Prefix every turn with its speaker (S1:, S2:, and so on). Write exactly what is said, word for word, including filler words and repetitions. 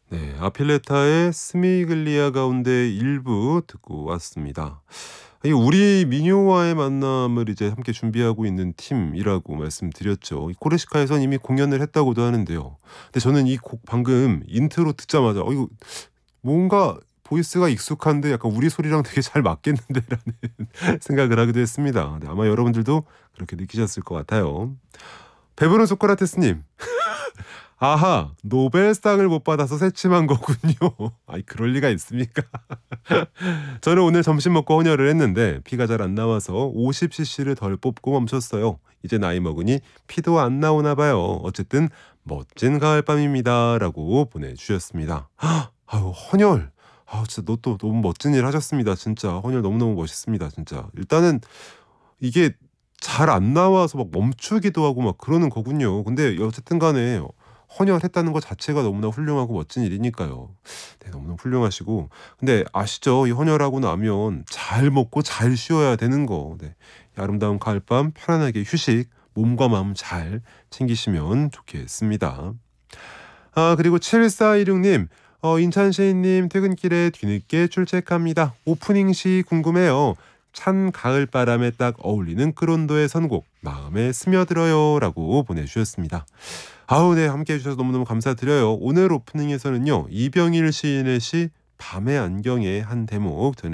S1: 네, 아필레타의 스미글리아 가운데 일부 듣고 왔습니다. 이 우리 미녀와의 만남을 이제 함께 준비하고 있는 팀이라고 말씀드렸죠. 이 코르시카에선 이미 공연을 했다고도 하는데요. 근데 저는 이 곡 방금 인트로 듣자마자 어 이거 뭔가 보이스가 익숙한데 약간 '우리 소리랑 되게 잘 맞겠는데.'라는 생각을 하기도 했습니다. 네, 아마 여러분들도 그렇게 느끼셨을 것 같아요. 배부른 소크라테스님. 아하, 노벨상을 못 받아서 새침한 거군요. 아이 그럴 리가 있습니까? 저는 오늘 점심 먹고 헌혈을 했는데 피가 잘 안 나와서 오십 씨씨를 덜 뽑고 멈췄어요. 이제 나이 먹으니 피도 안 나오나 봐요. 어쨌든 멋진 가을밤입니다라고 보내주셨습니다. 아유 헌혈. 아 진짜 너 또 너무 멋진 일 하셨습니다. 진짜 헌혈 너무너무 멋있습니다. 진짜. 일단은 이게 잘 안 나와서 막 멈추기도 하고 막 그러는 거군요. 근데 어쨌든 간에 헌혈했다는 것 자체가 너무나 훌륭하고 멋진 일이니까요. 네, 너무너무 훌륭하시고 근데 아시죠? 이 헌혈하고 나면 잘 먹고 잘 쉬어야 되는 거. 네. 이 아름다운 가을밤 편안하게 휴식, 몸과 마음 잘 챙기시면 좋겠습니다. 아 그리고 칠사이육님. 어 인천 시인님 퇴근길에 뒤늦게 출첵합니다. 오프닝 시 궁금해요. 찬 가을바람에 딱 어울리는 크론도의 선곡 마음에 스며들어요라고 보내주셨습니다. 아우 네 함께해 주셔서 너무너무 감사드려요. 오늘 오프닝에서는요 이병일 시인의 시 밤의 안경의 한 대목 전해